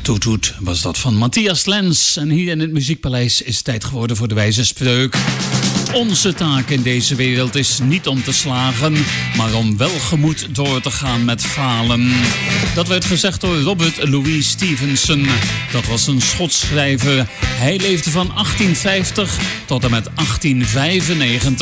Toet Toet was dat van Matthias Lens. En hier in het Muziekpaleis is het tijd geworden voor de wijze spreuk. Onze taak in deze wereld is niet om te slagen, maar om welgemoed door te gaan met falen. Dat werd gezegd door Robert Louis Stevenson. Dat was een Schots schrijver. Hij leefde van 1850 tot en met 1895.